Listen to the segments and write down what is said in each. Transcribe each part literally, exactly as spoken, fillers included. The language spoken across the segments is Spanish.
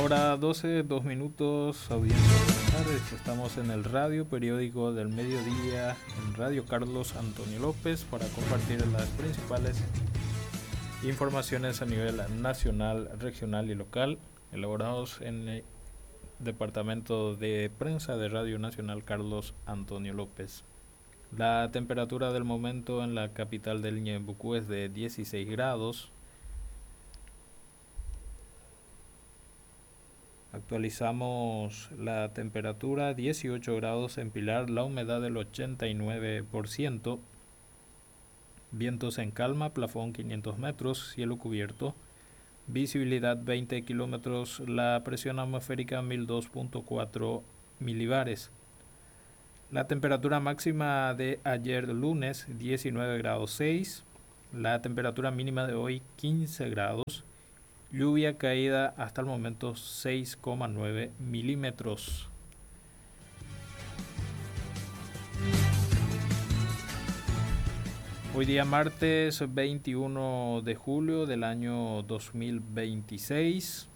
Hora doce, dos minutos, audiencia buenas tardes. Estamos en el radio periódico del mediodía, en Radio Carlos Antonio López, para compartir las principales informaciones a nivel nacional, regional y local, elaborados en el Departamento de Prensa de Radio Nacional Carlos Antonio López. La temperatura del momento en la capital del Ñeembucú es de dieciséis grados. Actualizamos la temperatura, dieciocho grados en Pilar, la humedad del ochenta y nueve por ciento, vientos en calma, plafón quinientos metros, cielo cubierto, visibilidad veinte kilómetros, la presión atmosférica mil dos punto cuatro milibares. La temperatura máxima de ayer lunes, diecinueve grados seis, la temperatura mínima de hoy, quince grados. Lluvia caída hasta el momento seis coma nueve milímetros. Hoy día martes veintiuno de julio del año dos mil veintiséis.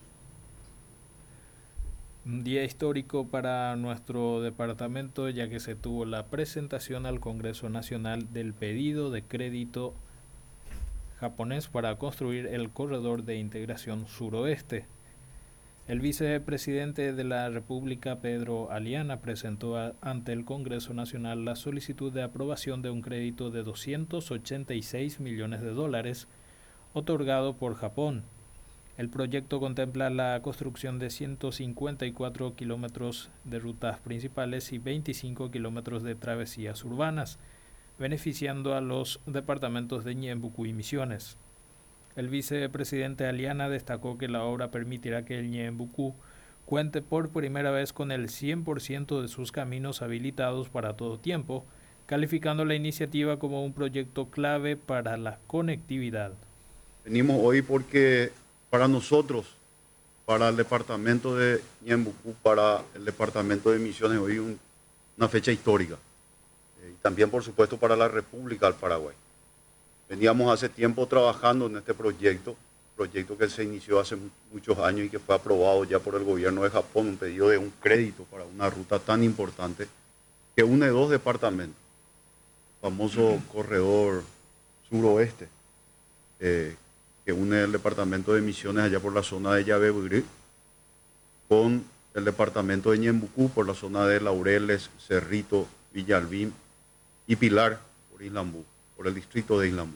Un día histórico para nuestro departamento, ya que se tuvo la presentación al Congreso Nacional del pedido de crédito japonés para construir el corredor de integración suroeste. El vicepresidente de la República, Pedro Aliana, presentó a, ante el Congreso Nacional la solicitud de aprobación de un crédito de doscientos ochenta y seis millones de dólares otorgado por Japón. El proyecto contempla la construcción de ciento cincuenta y cuatro kilómetros de rutas principales y veinticinco kilómetros de travesías urbanas, beneficiando a los departamentos de Ñeembucú y Misiones. El vicepresidente Aliana destacó que la obra permitirá que el Ñeembucú cuente por primera vez con el cien por ciento de sus caminos habilitados para todo tiempo, calificando la iniciativa como un proyecto clave para la conectividad. Venimos hoy porque para nosotros, para el departamento de Ñeembucú, para el departamento de Misiones, hoy un, una fecha histórica. Y también, por supuesto, para la República del Paraguay. Veníamos hace tiempo trabajando en este proyecto, proyecto que se inició hace muchos años y que fue aprobado ya por el gobierno de Japón, un pedido de un crédito para una ruta tan importante que une dos departamentos, el famoso uh-huh. corredor suroeste, eh, que une el departamento de Misiones allá por la zona de Llaveburí con el departamento de Ñeembucú por la zona de Laureles, Cerrito, Villalbín y Pilar por Islambú, por el distrito de Islambú.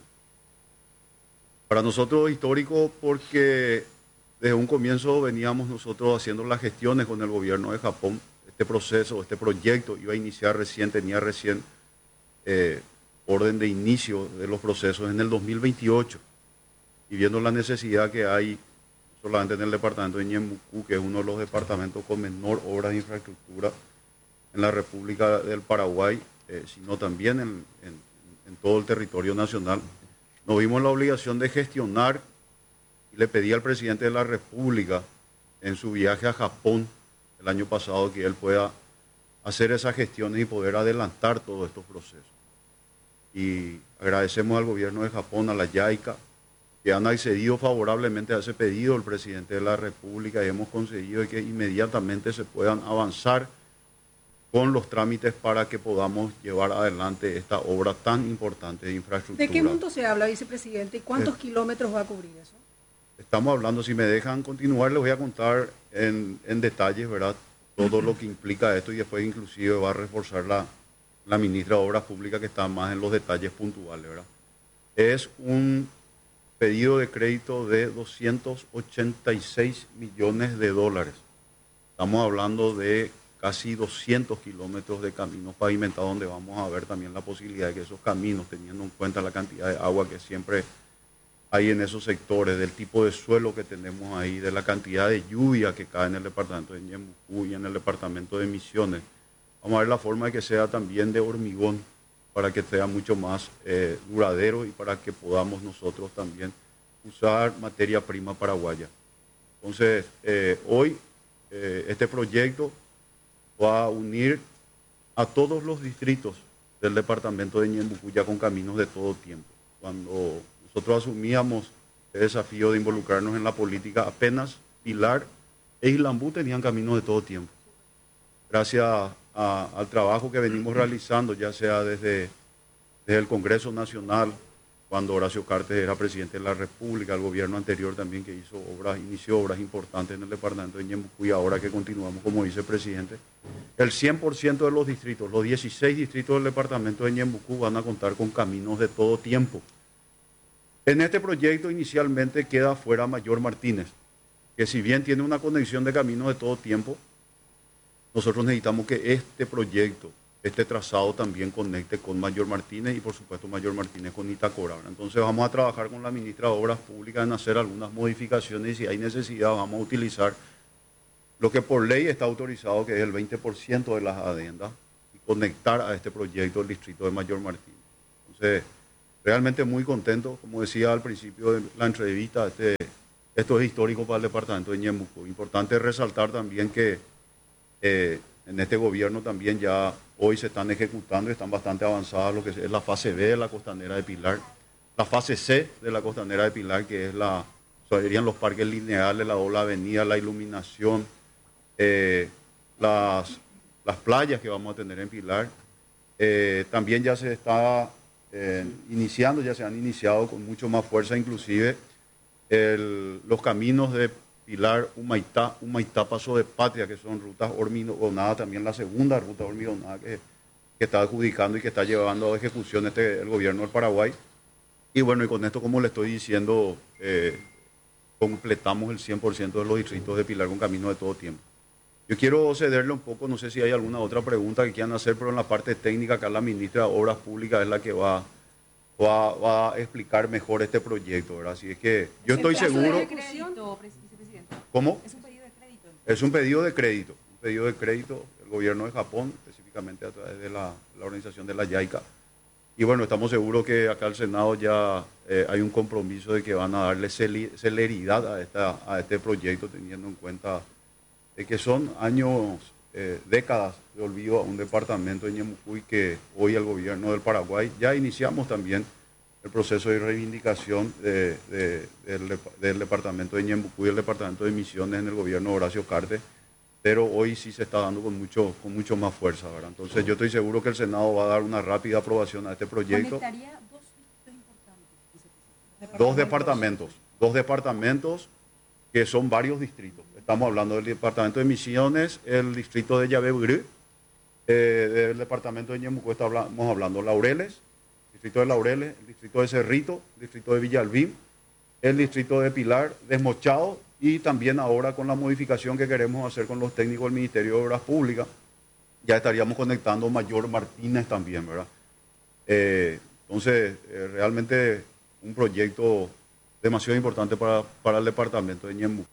Para nosotros es histórico porque desde un comienzo veníamos nosotros haciendo las gestiones con el gobierno de Japón. Este proceso, este proyecto iba a iniciar recién, tenía recién eh, orden de inicio de los procesos en el dos mil veintiocho. Y viendo la necesidad que hay solamente en el departamento de Ñeembucú, que es uno de los departamentos con menor obras de infraestructura en la República del Paraguay, Eh, sino también en, en, en todo el territorio nacional, nos vimos la obligación de gestionar y le pedí al presidente de la República en su viaje a Japón el año pasado que él pueda hacer esas gestiones y poder adelantar todos estos procesos. Y agradecemos al gobierno de Japón, a la JICA, que han accedido favorablemente a ese pedido del presidente de la República y hemos conseguido que inmediatamente se puedan avanzar con los trámites para que podamos llevar adelante esta obra tan importante de infraestructura. ¿De qué monto se habla, vicepresidente? ¿Y cuántos eh, kilómetros va a cubrir eso? Estamos hablando, si me dejan continuar, les voy a contar en, en detalles, ¿verdad? Todo lo que implica esto y después inclusive va a reforzar la, la ministra de Obras Públicas que está más en los detalles puntuales, ¿verdad? Es un pedido de crédito de doscientos ochenta y seis millones de dólares. Estamos hablando de casi doscientos kilómetros de caminos pavimentados, donde vamos a ver también la posibilidad de que esos caminos, teniendo en cuenta la cantidad de agua que siempre hay en esos sectores, del tipo de suelo que tenemos ahí, de la cantidad de lluvia que cae en el departamento de Ñeembucú y en el departamento de Misiones, vamos a ver la forma de que sea también de hormigón, para que sea mucho más eh, duradero y para que podamos nosotros también usar materia prima paraguaya. Entonces, eh, hoy eh, este proyecto va a unir a todos los distritos del departamento de Ñeembucú ya con caminos de todo tiempo. Cuando nosotros asumíamos el desafío de involucrarnos en la política, apenas Pilar e Islambú tenían caminos de todo tiempo. Gracias a, al trabajo que venimos realizando, ya sea desde, desde el Congreso Nacional, cuando Horacio Cartes era presidente de la República, el gobierno anterior también que hizo obras, inició obras importantes en el departamento de Ñembucú y ahora que continuamos como vicepresidente, el cien por ciento de los distritos, los dieciséis distritos del departamento de Ñembucú van a contar con caminos de todo tiempo. En este proyecto inicialmente queda fuera Mayor Martínez, que si bien tiene una conexión de caminos de todo tiempo, nosotros necesitamos que este proyecto, este trazado también conecte con Mayor Martínez y por supuesto Mayor Martínez con Itacora. Entonces vamos a trabajar con la ministra de Obras Públicas en hacer algunas modificaciones y si hay necesidad vamos a utilizar lo que por ley está autorizado, que es el veinte por ciento de las adendas, y conectar a este proyecto el distrito de Mayor Martínez. Entonces, realmente muy contento, como decía al principio de la entrevista, este, esto es histórico para el departamento de Ñembucú. Importante resaltar también que eh, en este gobierno también ya hoy se están ejecutando y están bastante avanzadas lo que es la fase B de la Costanera de Pilar, la fase C de la Costanera de Pilar, que es la, serían los parques lineales, la doble avenida, la iluminación, eh, las, las playas que vamos a tener en Pilar. Eh, también ya se está eh, iniciando, ya se han iniciado con mucho más fuerza, inclusive el, los caminos de Pilar, Humaitá, Humaitá, Paso de Patria, que son rutas hormigonadas, también la segunda ruta hormigonada que, que está adjudicando y que está llevando a ejecución este, el gobierno del Paraguay. Y bueno, y con esto, como le estoy diciendo, eh, completamos el cien por ciento de los distritos de Pilar con camino de todo tiempo. Yo quiero cederle un poco, no sé si hay alguna otra pregunta que quieran hacer, pero en la parte técnica, acá la ministra de Obras Públicas es la que va, va, va a explicar mejor este proyecto, ¿verdad? Así es que yo estoy seguro... ¿Cómo? Es un pedido de crédito. Es un pedido de crédito, un pedido de crédito del gobierno de Japón, específicamente a través de la, la organización de la JICA. Y bueno, estamos seguros que acá el Senado ya eh, hay un compromiso de que van a darle celeridad a, esta, a este proyecto, teniendo en cuenta de que son años, eh, décadas de olvido a un departamento de Ñembucú y que hoy el gobierno del Paraguay ya iniciamos también el proceso de reivindicación de, de, del, del departamento de Ñembucú y el departamento de Misiones en el gobierno de Horacio Cartes, pero hoy sí se está dando con mucho, con mucho más fuerza, ¿verdad? Entonces yo estoy seguro que el Senado va a dar una rápida aprobación a este proyecto. Conectaría dos distritos importantes. Dos departamentos, dos departamentos que son varios distritos. Estamos hablando del departamento de Misiones, el distrito de Yabebrú, eh, del departamento de Ñembucú estamos hablando Laureles, distrito de Laureles, el distrito de Cerrito, el distrito de Villalbín, el distrito de Pilar, Desmochado, y también ahora con la modificación que queremos hacer con los técnicos del Ministerio de Obras Públicas, ya estaríamos conectando Mayor Martínez también, ¿verdad? Eh, entonces, eh, realmente un proyecto demasiado importante para, para el departamento de Ñembucú.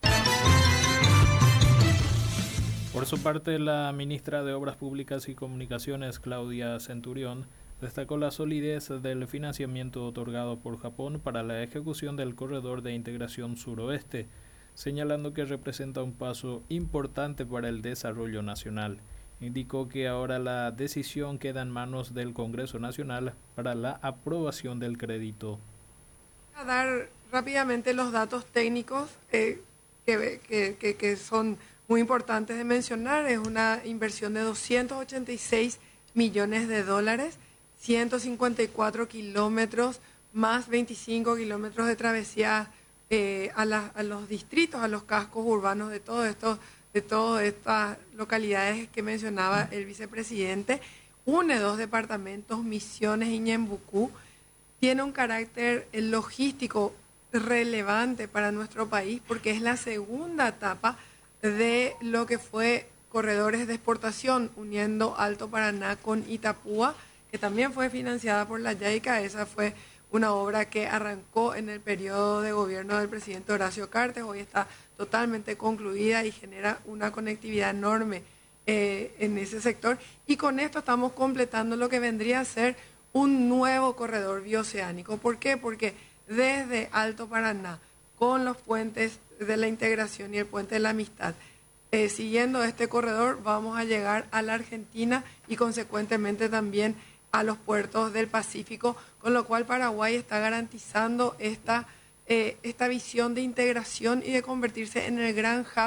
Por su parte, la ministra de Obras Públicas y Comunicaciones, Claudia Centurión, destacó la solidez del financiamiento otorgado por Japón para la ejecución del corredor de integración suroeste, señalando que representa un paso importante para el desarrollo nacional. Indicó que ahora la decisión queda en manos del Congreso Nacional para la aprobación del crédito. A dar rápidamente los datos técnicos eh, que, que, que, que son muy importantes de mencionar. Es una inversión de doscientos ochenta y seis millones de dólares, ciento cincuenta y cuatro kilómetros más veinticinco kilómetros de travesía eh, a, la, a los distritos, a los cascos urbanos de todo esto, de todas estas localidades que mencionaba el vicepresidente. Une dos departamentos, Misiones y Ñembucú. Tiene un carácter logístico relevante para nuestro país porque es la segunda etapa de lo que fue corredores de exportación uniendo Alto Paraná con Itapúa, que también fue financiada por la JICA. Esa fue una obra que arrancó en el periodo de gobierno del presidente Horacio Cartes, hoy está totalmente concluida y genera una conectividad enorme eh, en ese sector. Y con esto estamos completando lo que vendría a ser un nuevo corredor bioceánico. ¿Por qué? Porque desde Alto Paraná, con los puentes de la integración y el puente de la amistad, eh, siguiendo este corredor vamos a llegar a la Argentina y consecuentemente también a los puertos del Pacífico, con lo cual Paraguay está garantizando esta, eh, esta visión de integración y de convertirse en el gran hub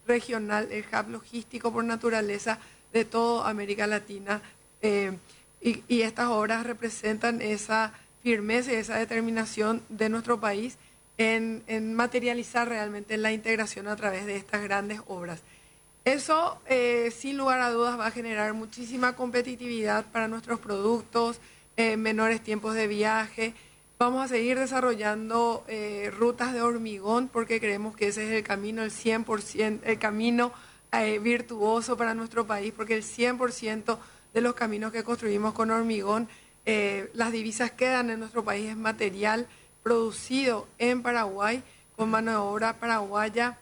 regional, el hub logístico por naturaleza de toda América Latina. Eh, y, y estas obras representan esa firmeza y esa determinación de nuestro país en, en materializar realmente la integración a través de estas grandes obras. Eso, eh, sin lugar a dudas, va a generar muchísima competitividad para nuestros productos, eh, menores tiempos de viaje. Vamos a seguir desarrollando eh, rutas de hormigón porque creemos que ese es el camino, el cien por ciento, el camino eh, virtuoso para nuestro país, porque el cien por ciento de los caminos que construimos con hormigón, eh, las divisas quedan en nuestro país, es material producido en Paraguay con mano de obra paraguaya.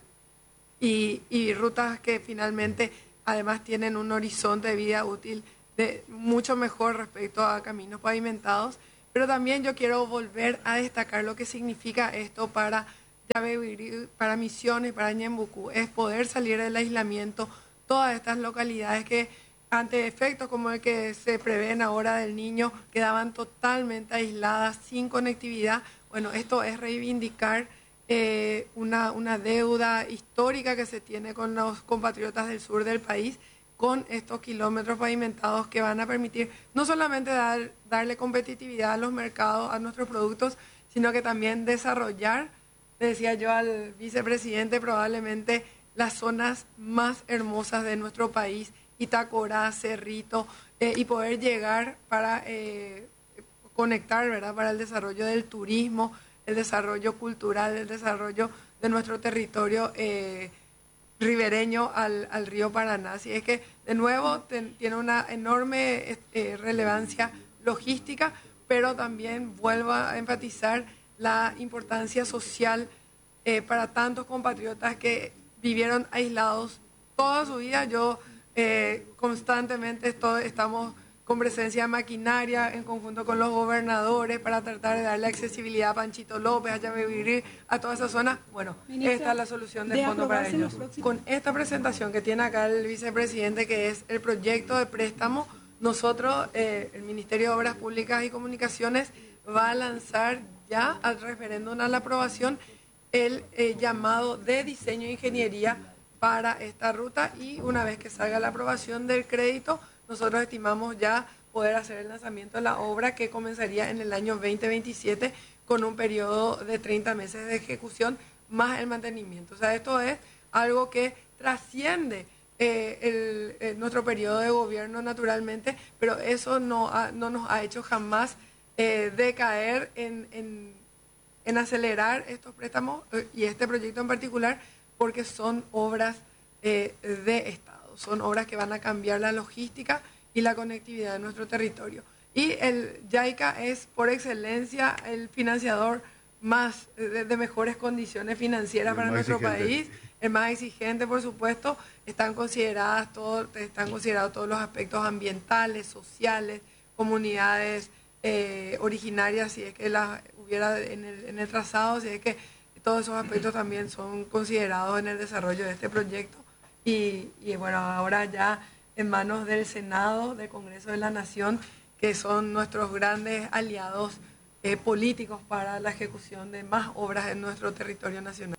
Y, y rutas que finalmente además tienen un horizonte de vida útil de mucho mejor respecto a caminos pavimentados. Pero también yo quiero volver a destacar lo que significa esto para Yabebirí, para Misiones, para Ñembucú, es poder salir del aislamiento. Todas estas localidades que ante efectos como el que se prevén ahora del Niño quedaban totalmente aisladas, sin conectividad. Bueno, esto es reivindicar Eh, una, una deuda histórica que se tiene con los compatriotas del sur del país, con estos kilómetros pavimentados que van a permitir no solamente dar, darle competitividad a los mercados, a nuestros productos, sino que también desarrollar, le decía yo al vicepresidente, probablemente las zonas más hermosas de nuestro país, Itacorá, Cerrito, eh, y poder llegar para eh, conectar, ¿verdad?, para el desarrollo del turismo, el desarrollo cultural, el desarrollo de nuestro territorio eh, ribereño al, al río Paraná. Así es que, de nuevo, ten, tiene una enorme eh, relevancia logística, pero también vuelvo a enfatizar la importancia social eh, para tantos compatriotas que vivieron aislados toda su vida. Yo eh, constantemente estoy, estamos con presencia de maquinaria en conjunto con los gobernadores para tratar de darle accesibilidad a Panchito López, a Yabebirí, a toda esa zona. Bueno, Ministra, esta es la solución de, de fondo para aprobarse en los ellos. próximos- Con esta presentación que tiene acá el vicepresidente, que es el proyecto de préstamo, nosotros, eh, el Ministerio de Obras Públicas y Comunicaciones, va a lanzar ya al referéndum a la aprobación el eh, llamado de diseño e ingeniería para esta ruta, y una vez que salga la aprobación del crédito, nosotros estimamos ya poder hacer el lanzamiento de la obra, que comenzaría en el año veinte veintisiete con un periodo de treinta meses de ejecución más el mantenimiento. O sea, esto es algo que trasciende eh, el, el, nuestro periodo de gobierno naturalmente, pero eso no, ha, no nos ha hecho jamás eh, decaer en, en, en acelerar estos préstamos eh, y este proyecto en particular, porque son obras eh, de Estado. Son obras que van a cambiar la logística y la conectividad de nuestro territorio. Y el YAICA es, por excelencia, el financiador más de, de mejores condiciones financieras para nuestro país, el más exigente, por supuesto. Están consideradas todo, están considerados todos los aspectos ambientales, sociales, comunidades eh, originarias, si es que las hubiera en el, en el trazado, si es que todos esos aspectos también son considerados en el desarrollo de este proyecto. Y, y bueno, ahora ya en manos del Senado, del Congreso de la Nación, que son nuestros grandes aliados eh, políticos para la ejecución de más obras en nuestro territorio nacional.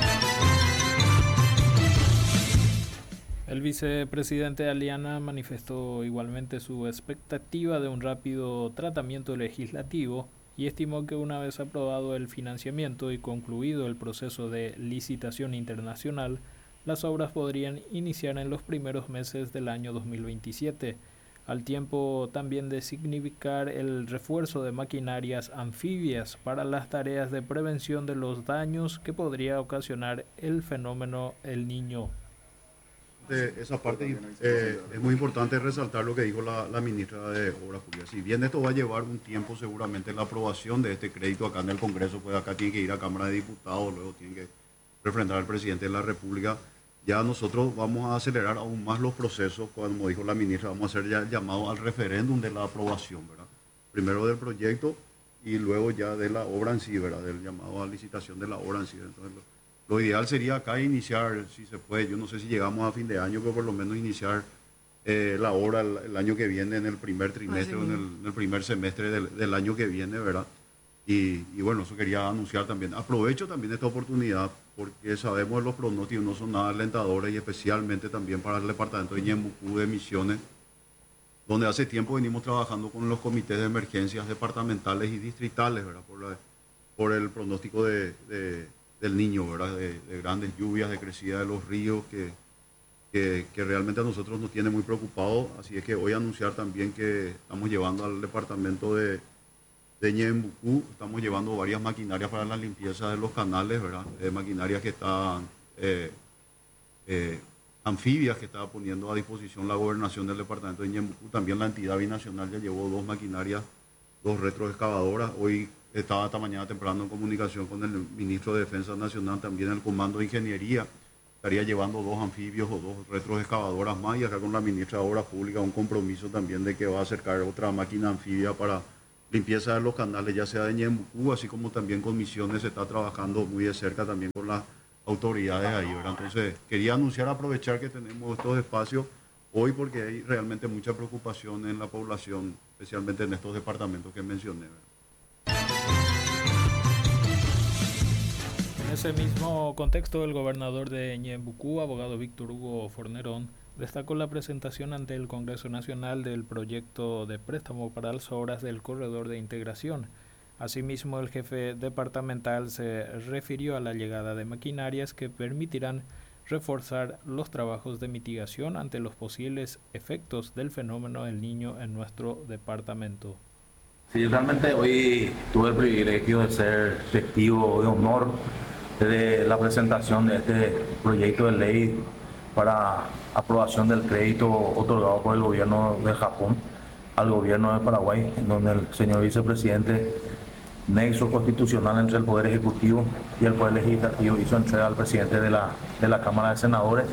El vicepresidente Aliana manifestó igualmente su expectativa de un rápido tratamiento legislativo y estimó que una vez aprobado el financiamiento y concluido el proceso de licitación internacional, las obras podrían iniciar en los primeros meses del año dos mil veintisiete, al tiempo también de significar el refuerzo de maquinarias anfibias para las tareas de prevención de los daños que podría ocasionar el fenómeno El Niño. De esa parte eh, es muy importante resaltar lo que dijo la, la ministra de Obras Públicas. Si bien esto va a llevar un tiempo, seguramente la aprobación de este crédito acá en el Congreso, pues acá tiene que ir a Cámara de Diputados, luego tiene que refrendar al presidente de la República. Ya nosotros vamos a acelerar aún más los procesos, como dijo la ministra, vamos a hacer ya el llamado al referéndum de la aprobación, ¿verdad? Primero del proyecto y luego ya de la obra en sí, ¿verdad? Del llamado a licitación de la obra en sí. Entonces, lo, lo ideal sería acá iniciar, si se puede, yo no sé si llegamos a fin de año, pero por lo menos iniciar eh, la obra el, el año que viene, en el primer trimestre o en el, en el primer semestre del, del año que viene, ¿verdad? Y, y bueno, eso quería anunciar también. Aprovecho también esta oportunidad porque sabemos que los pronósticos no son nada alentadores y especialmente también para el departamento de Ñembucú de Misiones, donde hace tiempo venimos trabajando con los comités de emergencias departamentales y distritales, ¿verdad? Por, la, por el pronóstico de, de, del niño, ¿verdad? De, de grandes lluvias, de crecida de los ríos, que, que, que realmente a nosotros nos tiene muy preocupados. Así es que voy a anunciar también que estamos llevando al departamento de, de Ñembucú, estamos llevando varias maquinarias para la limpieza de los canales, ¿verdad? Eh, maquinarias que están... Eh, eh, anfibias que estaba poniendo a disposición la gobernación del departamento de Ñembucú. También la entidad binacional ya llevó dos maquinarias, dos retroexcavadoras. Hoy estaba esta mañana temprano en comunicación con el ministro de Defensa Nacional, también el Comando de Ingeniería. Estaría llevando dos anfibios o dos retroexcavadoras más, y acá con la ministra de Obras Públicas un compromiso también de que va a acercar otra máquina anfibia para limpieza de los canales, ya sea de Ñembucú, así como también con Misiones se está trabajando muy de cerca también con la autoridades ahí, ¿verdad? Entonces, quería anunciar, aprovechar que tenemos estos espacios hoy porque hay realmente mucha preocupación en la población, especialmente en estos departamentos que mencioné, ¿verdad? En ese mismo contexto, el gobernador de Ñembucú, abogado Víctor Hugo Fornerón, destacó la presentación ante el Congreso Nacional del proyecto de préstamo para las obras del corredor de integración. Asimismo, el jefe departamental se refirió a la llegada de maquinarias que permitirán reforzar los trabajos de mitigación ante los posibles efectos del fenómeno del Niño en nuestro departamento. Sí, realmente hoy tuve el privilegio de ser testigo de honor de la presentación de este proyecto de ley para aprobación del crédito otorgado por el gobierno de Japón al gobierno de Paraguay, en donde el señor vicepresidente, nexo constitucional entre el Poder Ejecutivo y el Poder Legislativo, hizo entrega al presidente de la, de la Cámara de Senadores,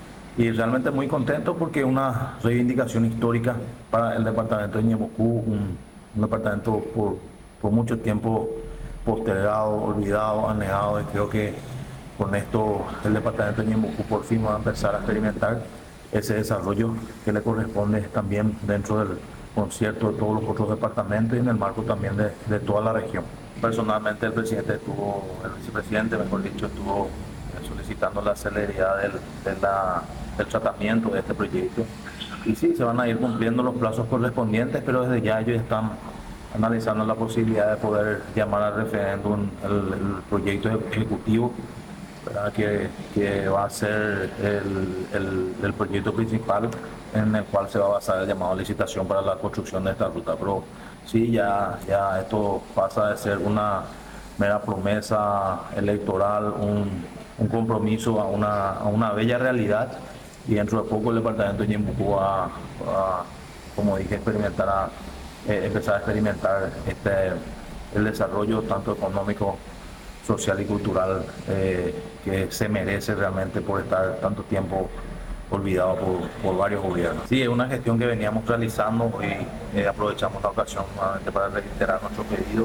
y realmente muy contento porque es una reivindicación histórica para el departamento de Ñembucú, un, un departamento por, por mucho tiempo postergado, olvidado, anegado, y creo que con esto el departamento de Ñembucú por fin va a empezar a experimentar ese desarrollo que le corresponde también dentro del concierto de todos los otros departamentos y en el marco también de, de toda la región. Personalmente el presidente estuvo, el vicepresidente mejor dicho, estuvo solicitando la celeridad del, de la, del tratamiento de este proyecto, y sí, se van a ir cumpliendo los plazos correspondientes, pero desde ya ellos están analizando la posibilidad de poder llamar al referéndum el, el proyecto ejecutivo, ¿verdad? Que, que va a ser el, el, el proyecto principal en el cual se va a basar el llamado a licitación para la construcción de esta ruta. Pero sí, ya, ya esto pasa de ser una mera promesa electoral, un, un compromiso a una, a una bella realidad, y dentro de poco el departamento de Ñembucú va a, como dije, experimentar a, eh, empezar a experimentar este, el desarrollo tanto económico, social y cultural eh, que se merece realmente por estar tanto tiempo olvidado por, por varios gobiernos. Sí, es una gestión que veníamos realizando y eh, aprovechamos la ocasión nuevamente para reiterar nuestro pedido.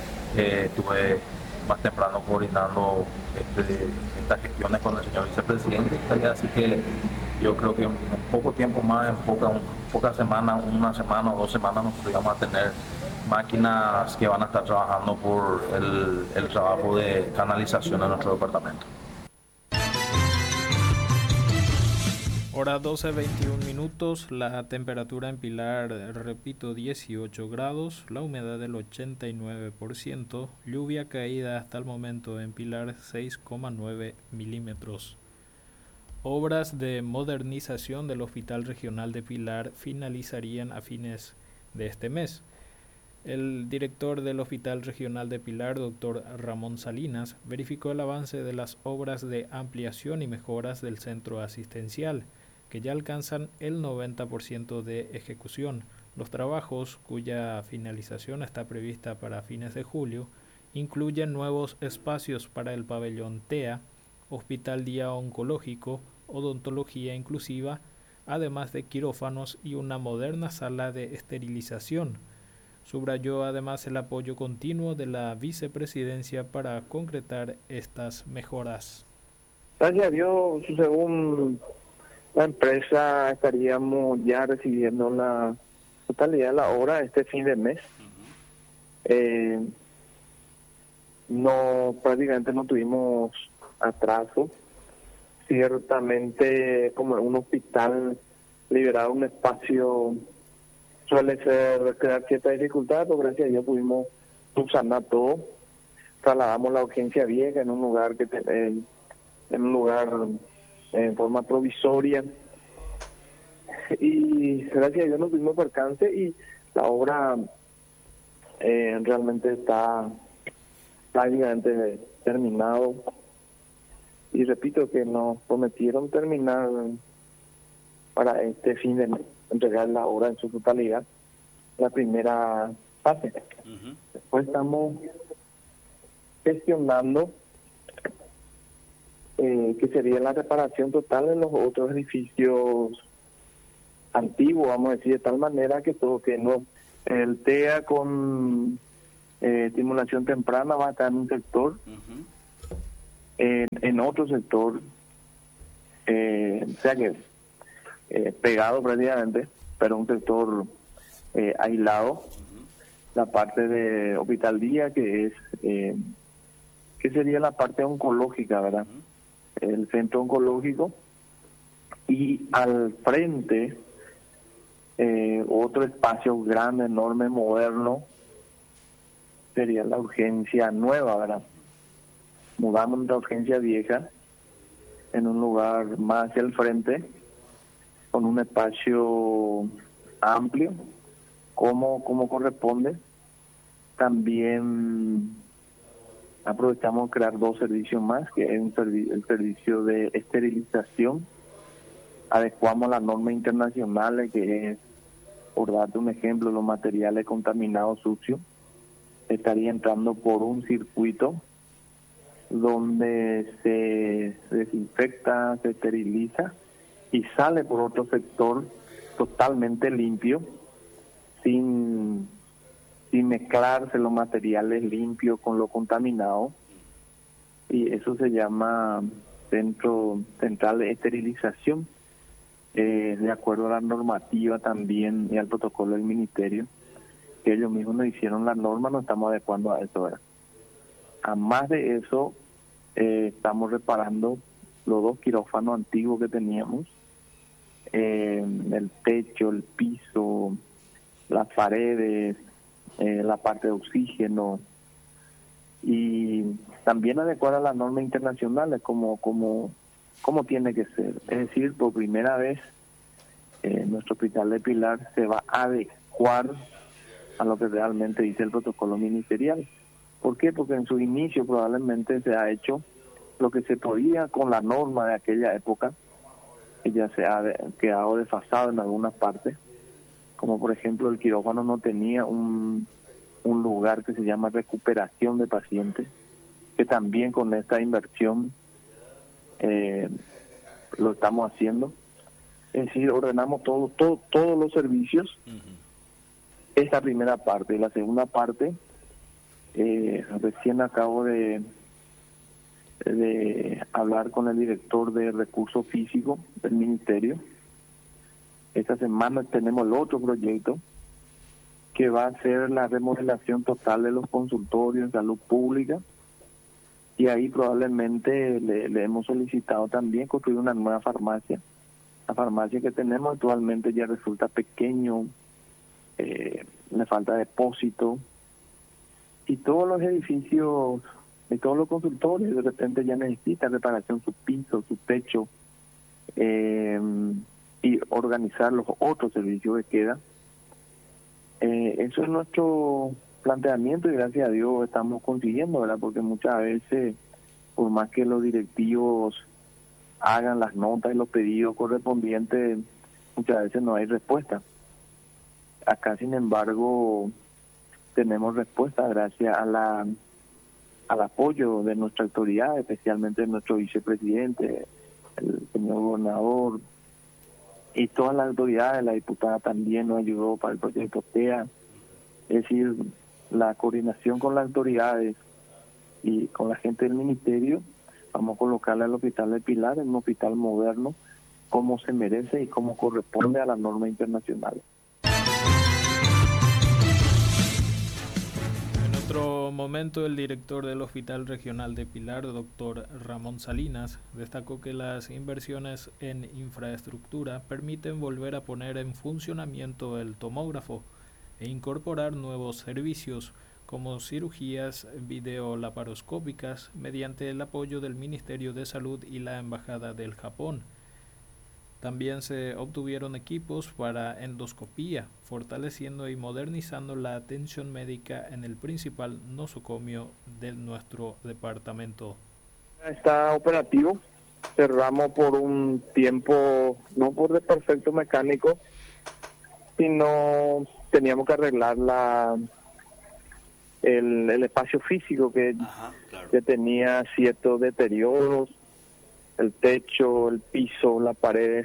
Eh, estuve más temprano coordinando este, estas gestiones con el señor vicepresidente, así que yo creo que en poco tiempo más, en poca, en pocas semanas, una semana o dos semanas, nosotros vamos a tener máquinas que van a estar trabajando por el, el trabajo de canalización en nuestro departamento. Hora doce veintiún minutos, la temperatura en Pilar, repito, dieciocho grados, la humedad del ochenta y nueve por ciento, lluvia caída hasta el momento en Pilar seis coma nueve milímetros. Obras de modernización del Hospital Regional de Pilar finalizarían a fines de este mes. El director del Hospital Regional de Pilar, doctor Ramón Salinas, verificó el avance de las obras de ampliación y mejoras del centro asistencial, que ya alcanzan el noventa por ciento de ejecución. Los trabajos, cuya finalización está prevista para fines de julio, incluyen nuevos espacios para el pabellón T E A, hospital día oncológico, odontología inclusiva, además de quirófanos y una moderna sala de esterilización. Subrayó además el apoyo continuo de la vicepresidencia para concretar estas mejoras. Gracias a Dios, según la empresa, estaríamos ya recibiendo la totalidad de la obra este fin de mes. Eh, no, prácticamente no tuvimos atraso. Ciertamente, como en un hospital, liberar un espacio suele ser crear cierta dificultad, pero gracias a Dios pudimos subsanar todo. Trasladamos la urgencia vieja en un lugar que te, en, en un lugar en forma provisoria, y gracias a Dios no tuvimos percance y la obra eh, realmente está prácticamente terminado. Y repito que nos prometieron terminar para este fin de mes, entregar la obra en su totalidad, la primera fase. Uh-huh. Después estamos gestionando eh, que sería la reparación total de los otros edificios antiguos, vamos a decir, de tal manera que todo que no el T E A con eh, estimulación temprana va a estar en un sector, uh-huh. en, en otro sector, eh, o sea que eh, pegado prácticamente, pero un sector eh, aislado, uh-huh. La parte de Hospital Día, que es eh, que sería la parte oncológica, ¿verdad? Uh-huh. El centro oncológico, y al frente eh, otro espacio grande, enorme, moderno, sería la urgencia nueva, ¿verdad? Mudamos la urgencia vieja en un lugar más hacia el frente, con un espacio amplio, como, como corresponde. También aprovechamos crear dos servicios más, que es un servi- el servicio de esterilización. Adecuamos las normas internacionales, que es, por darte un ejemplo, los materiales contaminados sucios estaría entrando por un circuito donde se desinfecta, se esteriliza y sale por otro sector totalmente limpio, sin, sin mezclarse los materiales limpios con lo contaminado, y eso se llama Centro Central de Esterilización, eh, de acuerdo a la normativa también y al protocolo del Ministerio, que ellos mismos nos hicieron la norma, nos estamos adecuando a eso, ¿verdad? A más de eso, eh, estamos reparando los dos quirófanos antiguos que teníamos, eh, el techo, el piso, las paredes, eh, la parte de oxígeno, y también adecuar a las normas internacionales como, como, como tiene que ser. Es decir, por primera vez, eh, nuestro hospital de Pilar se va a adecuar a lo que realmente dice el protocolo ministerial. ¿Por qué? Porque en su inicio probablemente se ha hecho lo que se podía con la norma de aquella época, que ya se ha de, quedado desfasado en algunas partes, como por ejemplo el quirófano no tenía un, un lugar que se llama recuperación de pacientes, que también con esta inversión eh, lo estamos haciendo. Es decir, ordenamos todo, todo, todos los servicios. Uh-huh. Esta primera parte. Y la segunda parte, eh, recién acabo de, de hablar con el director de recursos físicos del ministerio. Esta semana tenemos el otro proyecto que va a ser la remodelación total de los consultorios en salud pública, y ahí probablemente le, le hemos solicitado también construir una nueva farmacia. La farmacia que tenemos actualmente ya resulta pequeño, Eh, le falta depósito, y todos los edificios y todos los consultorios de repente ya necesitan reparación, su piso, su techo, eh, y organizar los otros servicios que quedan. Eh, eso es nuestro planteamiento, y gracias a Dios estamos consiguiendo, ¿verdad? Porque muchas veces, por más que los directivos hagan las notas y los pedidos correspondientes, muchas veces no hay respuesta. Acá, sin embargo, tenemos respuesta gracias a la al apoyo de nuestra autoridad, especialmente de nuestro vicepresidente, el señor gobernador, y todas las autoridades. La diputada también nos ayudó para el proyecto T E A. Es decir, la coordinación con las autoridades y con la gente del ministerio, vamos a colocarle al hospital de Pilar en un hospital moderno, como se merece y como corresponde a las normas internacionales. otro momento, el director del Hospital Regional de Pilar, doctor Ramón Salinas, destacó que las inversiones en infraestructura permiten volver a poner en funcionamiento el tomógrafo e incorporar nuevos servicios como cirugías videolaparoscópicas mediante el apoyo del Ministerio de Salud y la Embajada del Japón. También se obtuvieron equipos para endoscopía, fortaleciendo y modernizando la atención médica en el principal nosocomio de nuestro departamento. Está operativo, cerramos por un tiempo, no por desperfecto mecánico, sino teníamos que arreglar la el, el espacio físico que, Ajá, claro. que tenía ciertos deterioros, el techo, el piso, la pared,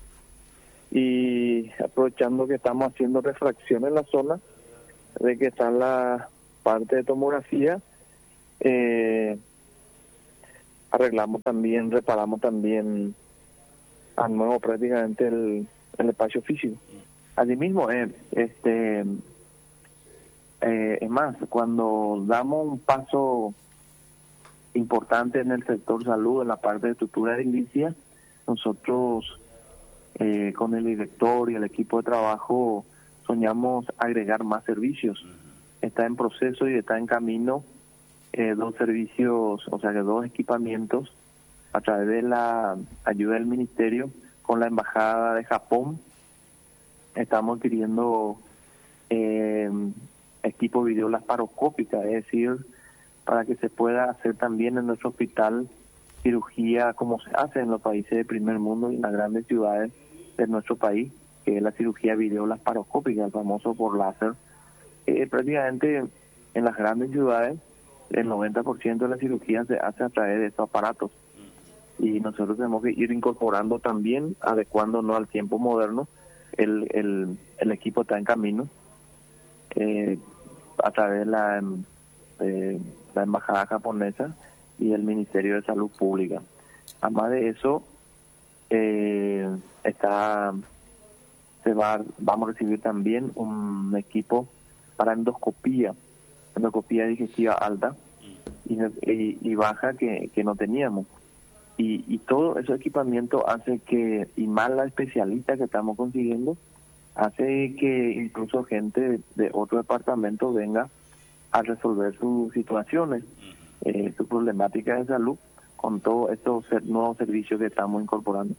y aprovechando que estamos haciendo refracción en la zona, de que está la parte de tomografía, eh, arreglamos también, reparamos también a nuevo prácticamente el, el espacio físico. Asimismo, eh, este, eh, es más, cuando damos un paso importante en el sector salud, en la parte de estructura edilicia, nosotros eh, con el director y el equipo de trabajo soñamos agregar más servicios. Está en proceso y está en camino eh, dos servicios, o sea que dos equipamientos a través de la ayuda del ministerio con la Embajada de Japón. Estamos adquiriendo eh, equipo videolaparoscópica, es decir, para que se pueda hacer también en nuestro hospital cirugía como se hace en los países de primer mundo y en las grandes ciudades de nuestro país, que es la cirugía videolaparoscópica, el famoso por láser. Eh, prácticamente en las grandes ciudades el noventa por ciento de la cirugía se hace a través de estos aparatos, y nosotros tenemos que ir incorporando también, adecuándonos al tiempo moderno. El, el, el equipo está en camino eh, a través de la, de la Embajada japonesa y el Ministerio de Salud Pública. Además de eso, eh, está se va vamos a recibir también un equipo para endoscopía, endoscopía digestiva alta y, y, y baja que, que no teníamos. Y, y todo ese equipamiento hace que, y más la especialista que estamos consiguiendo, hace que incluso gente de, de otro departamento venga a resolver sus situaciones, eh, su problemática de salud, con todos estos nuevos servicios que estamos incorporando.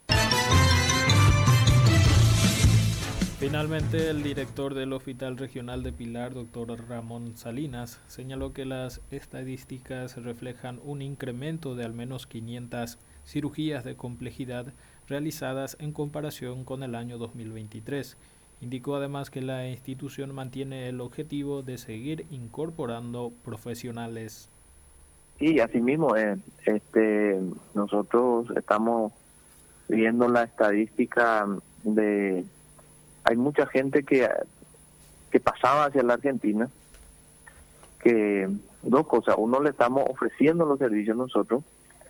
Finalmente, el director del Hospital Regional de Pilar, doctor Ramón Salinas, señaló que las estadísticas reflejan un incremento de al menos quinientas cirugías de complejidad realizadas en comparación con el año dos mil veintitrés. Indicó además que la institución mantiene el objetivo de seguir incorporando profesionales. Y asimismo, eh, este, nosotros estamos viendo la estadística de... Hay mucha gente que, que pasaba hacia la Argentina, que dos cosas, uno le estamos ofreciendo los servicios nosotros,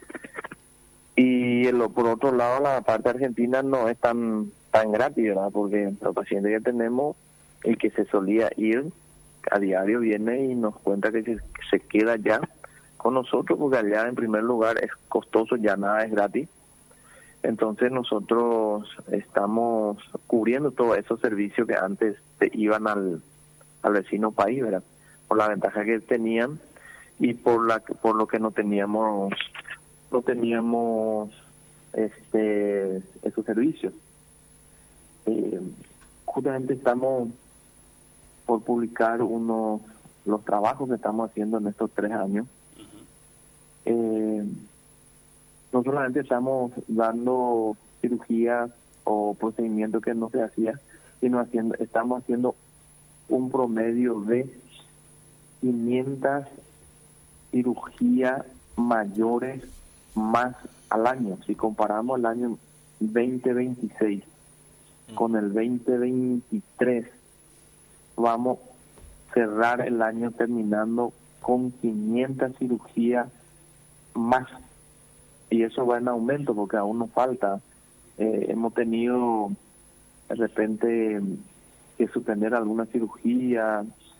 y el, por otro lado la parte argentina no es tan tan gratis, ¿verdad? Porque los pacientes que tenemos, el que se solía ir a diario viene y nos cuenta que se, que se queda ya con nosotros, porque allá en primer lugar es costoso, ya nada es gratis. Entonces nosotros estamos cubriendo todos esos servicios que antes se iban al, al vecino país, ¿verdad? Por la ventaja que tenían y por la por lo que no teníamos no teníamos este esos servicios. Eh, justamente estamos por publicar unos los trabajos que estamos haciendo en estos tres años. Eh, no solamente estamos dando cirugías o procedimientos que no se hacía, sino haciendo estamos haciendo un promedio de quinientas cirugías mayores más al año. Si comparamos el año veinte veintiséis con el veinte veintitrés, vamos a cerrar el año terminando con quinientas cirugías más, y eso va en aumento porque aún nos falta. Eh, hemos tenido de repente que suspender alguna cirugía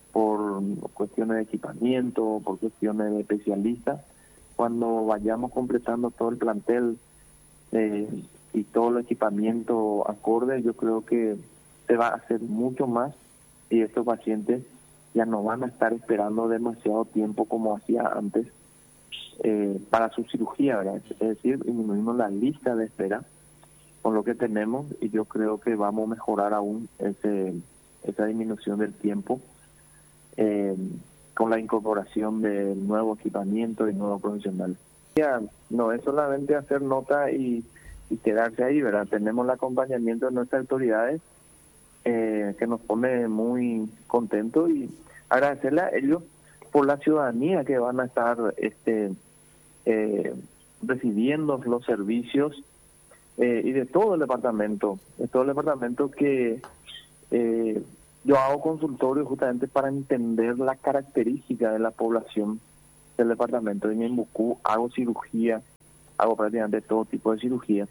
por cuestiones de equipamiento, por cuestiones de especialistas. Cuando vayamos completando todo el plantel eh, y todo el equipamiento acorde, yo creo que se va a hacer mucho más y estos pacientes ya no van a estar esperando demasiado tiempo como hacía antes eh, para su cirugía, ¿verdad? Es decir, disminuimos la lista de espera con lo que tenemos y yo creo que vamos a mejorar aún ese, esa disminución del tiempo eh, con la incorporación del nuevo equipamiento y nuevo profesional. Ya, no es solamente hacer nota y, y quedarse ahí, ¿verdad? Tenemos el acompañamiento de nuestras autoridades eh, que nos pone muy contentos y agradecerle a ellos por la ciudadanía que van a estar este eh, recibiendo los servicios eh, y de todo el departamento, de todo el departamento que eh, yo hago consultorio justamente para entender la característica de la población del departamento de Ñembucú. Hago cirugía, hago prácticamente todo tipo de cirugía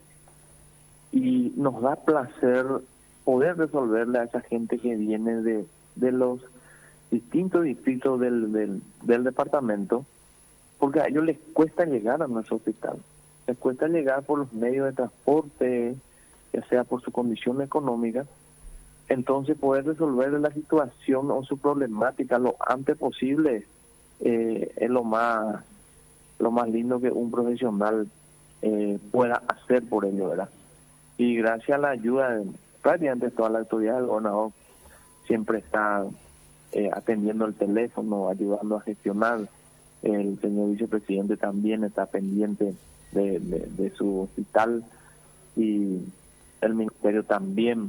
y nos da placer poder resolverle a esa gente que viene de, de los distintos distritos del, del, del departamento, porque a ellos les cuesta llegar a nuestro hospital, les cuesta llegar por los medios de transporte, ya sea por su condición económica. Entonces poder resolver la situación o su problemática lo antes posible eh, es lo más lo más lindo que un profesional eh, pueda hacer por ello, ¿verdad? Y gracias a la ayuda de prácticamente toda la autoridad, el gobernador siempre está eh, atendiendo el teléfono, ayudando a gestionar. El señor vicepresidente también está pendiente de, de, de su hospital y el ministerio también.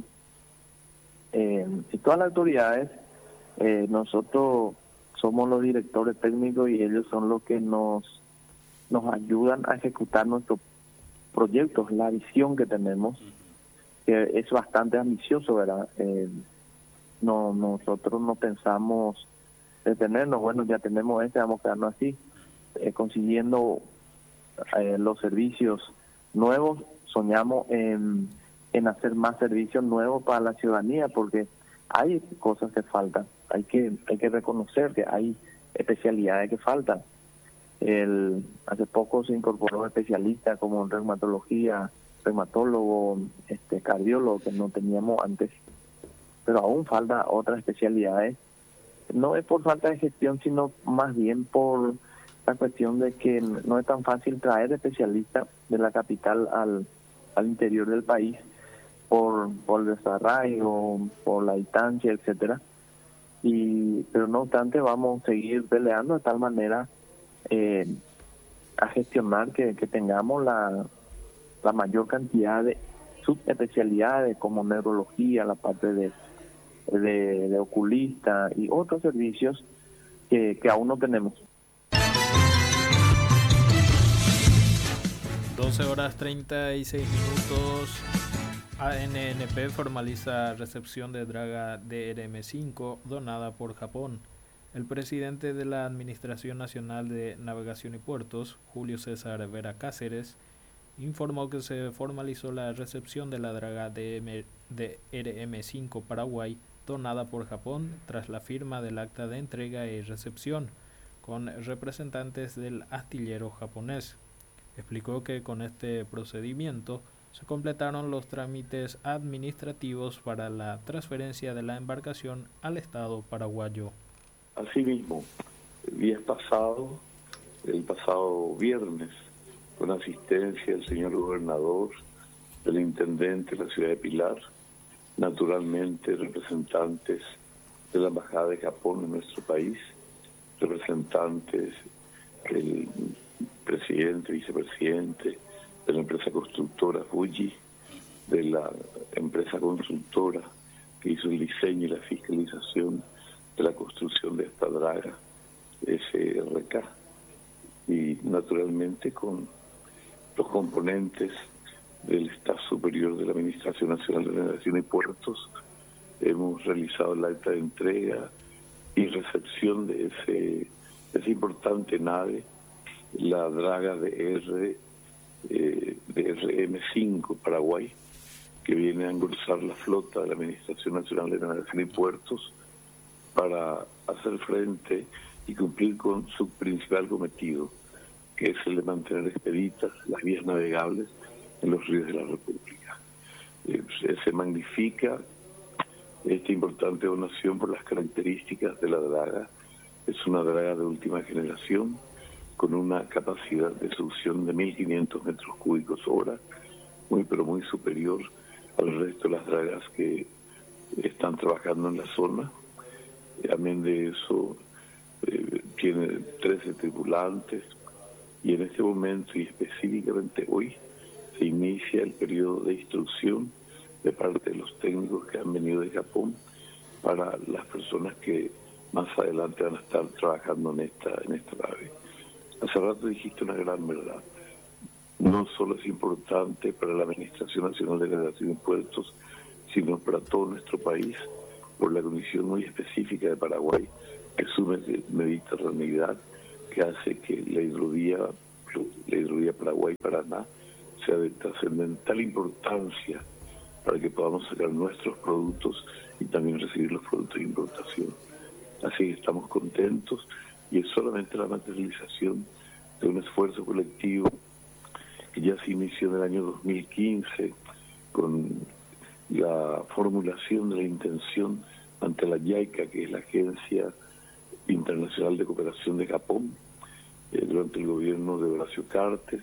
Eh, y todas las autoridades, eh, nosotros somos los directores técnicos y ellos son los que nos nos ayudan a ejecutar nuestros proyectos, la visión que tenemos, que es bastante ambicioso, ¿verdad? Eh, no nosotros no pensamos detenernos, bueno, ya tenemos este, vamos a quedarnos así, eh, consiguiendo eh, los servicios nuevos, soñamos en en hacer más servicios nuevos para la ciudadanía, porque hay cosas que faltan, hay que hay que reconocer que hay especialidades que faltan. El, hace poco se incorporó especialistas como en reumatología, reumatólogo, este cardiólogo, que no teníamos antes, pero aún falta otras especialidades. No es por falta de gestión, sino más bien por la cuestión de que no es tan fácil traer especialistas de la capital al, al interior del país, por, por el desarraigo, por la distancia, etcétera. Y pero no obstante vamos a seguir peleando de tal manera eh, a gestionar que, que tengamos la, la mayor cantidad de subespecialidades como neurología, la parte de, de, de oculista y otros servicios que, que aún no tenemos. doce horas treinta y seis minutos. A N N P formaliza recepción de draga D R M cinco donada por Japón. El presidente de la Administración Nacional de Navegación y Puertos, Julio César Vera Cáceres, informó que se formalizó la recepción de la draga D R M cinco Paraguay donada por Japón tras la firma del acta de entrega y recepción con representantes del astillero japonés. Explicó que con este procedimiento se completaron los trámites administrativos para la transferencia de la embarcación al Estado paraguayo. Asimismo, el día pasado, el pasado viernes, con asistencia del señor gobernador, del intendente de la ciudad de Pilar, naturalmente representantes de la Embajada de Japón en nuestro país, representantes del presidente, vicepresidente de la empresa constructora Fuji, de la empresa consultora que hizo el diseño y la fiscalización de la construcción de esta draga, S R K, y naturalmente con los componentes del Staff Superior de la Administración Nacional de Navegación y Puertos, hemos realizado el acta de entrega y recepción de ese, esa importante nave, la draga de R eh, de R M cinco Paraguay, que viene a engrosar la flota de la Administración Nacional de Navegación y Puertos para hacer frente y cumplir con su principal cometido, que es el de mantener expeditas las vías navegables en los ríos de la República. Eh, se magnifica esta importante donación por las características de la draga. Es una draga de última generación con una capacidad de succión de mil quinientos metros cúbicos hora, muy pero muy superior al resto de las dragas que están trabajando en la zona. Amén de eso, eh, tiene trece tripulantes y en este momento y específicamente hoy se inicia el periodo de instrucción de parte de los técnicos que han venido de Japón para las personas que más adelante van a estar trabajando en esta, en esta nave. Hace rato dijiste una gran verdad. No solo es importante para la Administración Nacional de Generación de Impuestos, sino para todo nuestro país, por la condición muy específica de Paraguay, que es su mediterraneidad, que hace que la hidrovía, la hidrovía Paraguay-Paraná sea de trascendental importancia para que podamos sacar nuestros productos y también recibir los productos de importación. Así que estamos contentos y es solamente la materialización de un esfuerzo colectivo que ya se inició en el año dos mil quince con la formulación de la intención ante la JICA, que es la Agencia Internacional de Cooperación de Japón, eh, durante el gobierno de Horacio Cartes.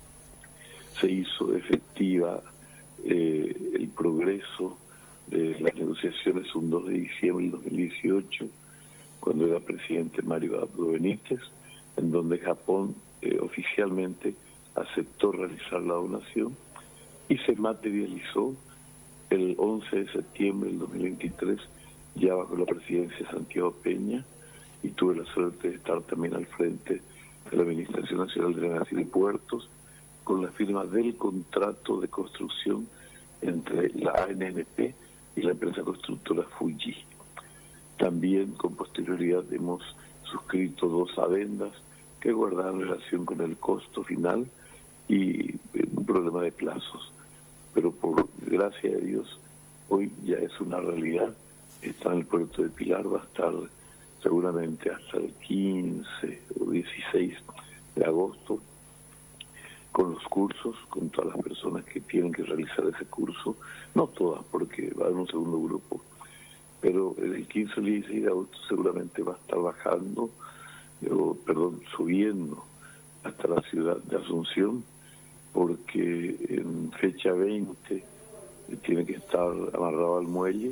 Se hizo efectiva eh, el progreso de las negociaciones un dos de diciembre del dos mil dieciocho, cuando era presidente Mario Abdo Benítez, en donde Japón eh, oficialmente aceptó realizar la donación y se materializó el once de septiembre del dos mil veintitrés, ya bajo la presidencia de Santiago Peña, y tuve la suerte de estar también al frente de la Administración Nacional de Navegación y Puertos, con la firma del contrato de construcción entre la A N N P y la empresa constructora Fuji. También con posterioridad hemos suscrito dos adendas que guardan relación con el costo final y un problema de plazos. Pero por gracia de Dios, hoy ya es una realidad. Está en el puerto de Pilar, va a estar seguramente hasta el quince o dieciséis de agosto con los cursos, con todas las personas que tienen que realizar ese curso, no todas, porque va a haber un segundo grupo, pero el quince o dieciséis de agosto seguramente va a estar bajando, o, perdón, subiendo hasta la ciudad de Asunción, porque en fecha veinte tiene que estar amarrado al muelle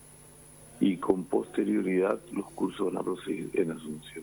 y con posterioridad los cursos van a proseguir en Asunción.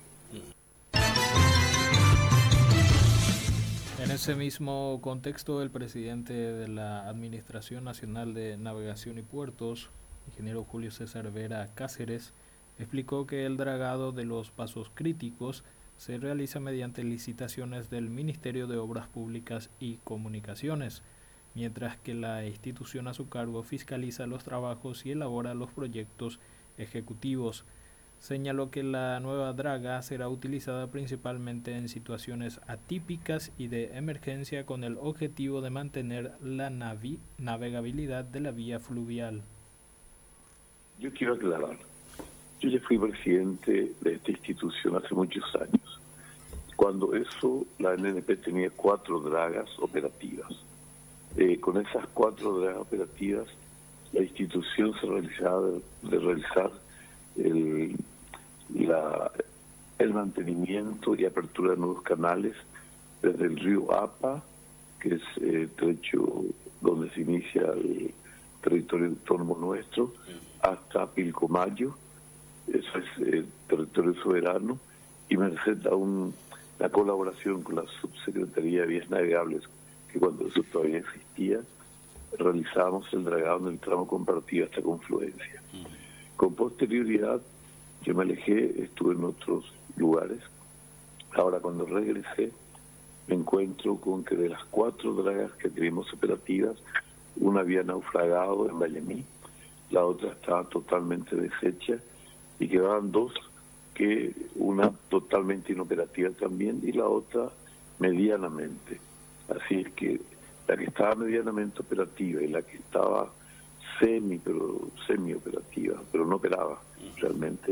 En ese mismo contexto, el presidente de la Administración Nacional de Navegación y Puertos, ingeniero Julio César Vera Cáceres, explicó que el dragado de los pasos críticos se realiza mediante licitaciones del Ministerio de Obras Públicas y Comunicaciones, mientras que la institución a su cargo fiscaliza los trabajos y elabora los proyectos ejecutivos. Señaló que la nueva draga será utilizada principalmente en situaciones atípicas y de emergencia con el objetivo de mantener la navi- navegabilidad de la vía fluvial. Yo quiero aclarar, yo ya fui presidente de esta institución hace muchos años. Cuando eso, la N N P tenía cuatro dragas operativas. Eh, con esas cuatro dragas operativas, la institución se realizaba de, de realizar el, la, el mantenimiento y apertura de nuevos canales desde el río Apa, que es el eh, trecho donde se inicia el territorio autónomo nuestro, hasta Pilcomayo, eso es eh, territorio soberano, y merced a un, la colaboración con la Subsecretaría de Vías Navegables, que cuando eso todavía existía, realizábamos el dragado en el tramo compartido hasta Confluencia. Con posterioridad, yo me alejé, estuve en otros lugares. Ahora, cuando regresé, me encuentro con que de las cuatro dragas que teníamos operativas, una había naufragado en Vallemí, la otra estaba totalmente deshecha, y quedaban dos, que una totalmente inoperativa también, y la otra medianamente. Así es que la que estaba medianamente operativa y la que estaba semi, pero semi operativa, pero no operaba realmente,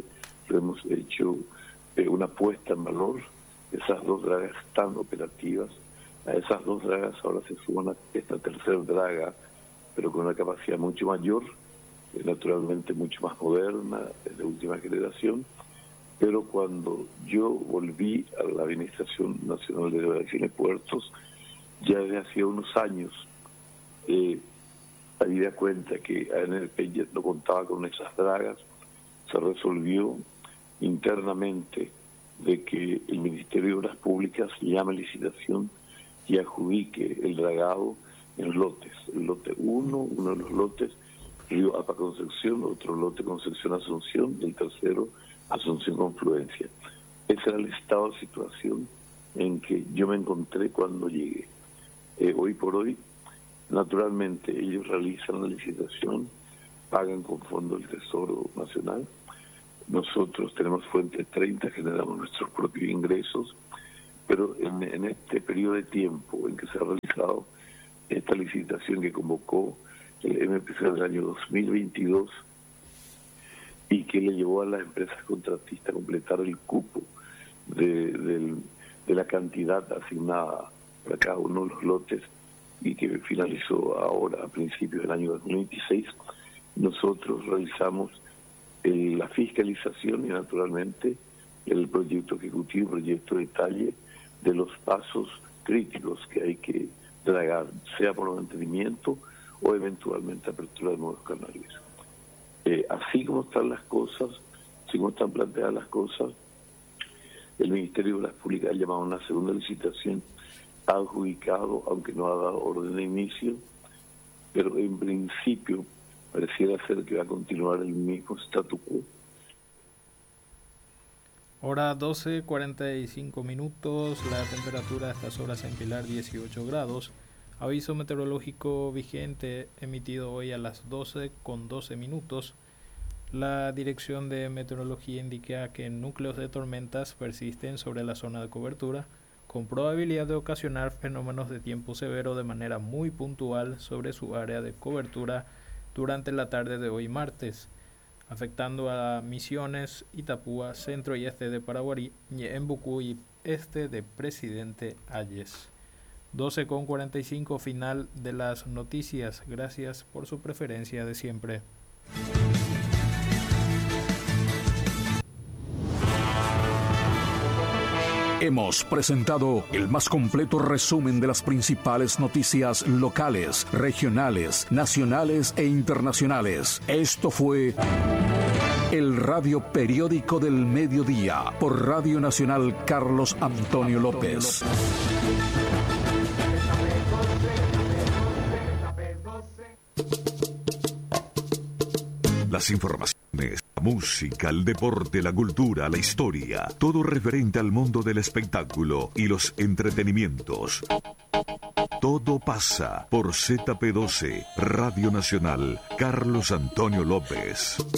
hemos hecho eh, una puesta en valor. Esas dos dragas están operativas. A esas dos dragas ahora se suma esta tercera draga, pero con una capacidad mucho mayor, eh, naturalmente mucho más moderna, de última generación. Pero cuando yo volví a la Administración Nacional de Navegación y Puertos, ya desde hacía unos años, eh, habida cuenta que A N L P ya no contaba con esas dragas, se resolvió internamente de que el Ministerio de Obras Públicas llame licitación y adjudique el dragado en lotes. El lote uno, uno de los lotes, Río Apa Concepción, otro lote Concepción Asunción, y el tercero Asunción Confluencia. Ese era el estado de situación en que yo me encontré cuando llegué. Eh, hoy por hoy, naturalmente, ellos realizan la licitación, pagan con fondos del Tesoro Nacional. Nosotros tenemos Fuente treinta, generamos nuestros propios ingresos, pero en, en este periodo de tiempo en que se ha realizado esta licitación que convocó el M P C del año dos mil veintidós y que le llevó a las empresas contratistas a completar el cupo de, de, de la cantidad asignada para cada uno de los lotes y que finalizó ahora a principios del año dos mil veintiséis, nosotros realizamos eh, la fiscalización y naturalmente el proyecto ejecutivo, proyecto de detalle de los pasos críticos que hay que dragar, sea por mantenimiento o eventualmente apertura de nuevos canales. Eh, así como están las cosas, así como están planteadas las cosas, el Ministerio de Obras Públicas ha llamado a una segunda licitación, ha adjudicado, aunque no ha dado orden de inicio, pero en principio pareciera ser que va a continuar el mismo statu quo. Hora doce, cuarenta y cinco minutos, la temperatura a estas horas en Pilar dieciocho grados. Aviso meteorológico vigente emitido hoy a las doce con doce minutos. La Dirección de Meteorología indica que núcleos de tormentas persisten sobre la zona de cobertura, con probabilidad de ocasionar fenómenos de tiempo severo de manera muy puntual sobre su área de cobertura durante la tarde de hoy martes, afectando a Misiones, Itapúa, centro y este de Paraguarí, Ñeembucú y este de Presidente Hayes. doce con cuarenta y cinco, final de las noticias. Gracias por su preferencia de siempre. Hemos presentado el más completo resumen de las principales noticias locales, regionales, nacionales e internacionales. Esto fue el Radio Periódico del Mediodía por Radio Nacional Carlos Antonio López. Las informaciones, la música, el deporte, la cultura, la historia, todo referente al mundo del espectáculo y los entretenimientos. Todo pasa por Z P doce, Radio Nacional Carlos Antonio López.